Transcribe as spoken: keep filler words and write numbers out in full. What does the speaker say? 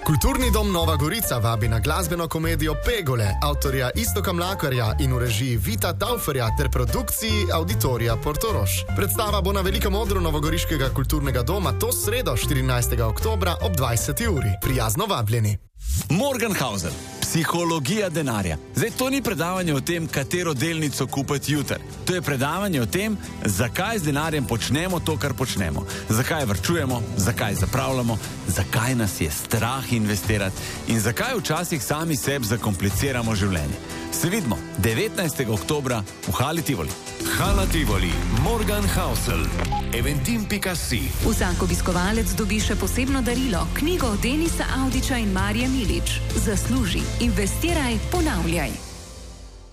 Kulturni dom Nova Gorica vabi na glasbeno komedijo Pegole, avtorja Iztoka Mlakarja in v režiji Vita Tauferja ter produkciji Auditorija Portorož. Predstava bo na velikem odru Novogoriškega kulturnega doma to sredo štirinajstega oktobra ob dvajseti uri. Prijazno vabljeni. Morgenhausen. Psihologija denarja. Zdaj, to ni predavanje o tem, katero delnico kupiti jutri. To je predavanje o tem, zakaj z denarjem počnemo to, kar počnemo. Zakaj varčujemo, zakaj zapravljamo, zakaj nas je strah investirati in zakaj včasih sami sebi zakompliciramo življenje. Se vidimo devetnajstega oktobra v Hali Tivoli. Hala Tivoli, Morgenhausen, eventim pika si. Vsak obiskovalec dobi še posebno darilo, knjigo Denisa Avdića in Marije Milič. Zasluži, investiraj, ponavljaj.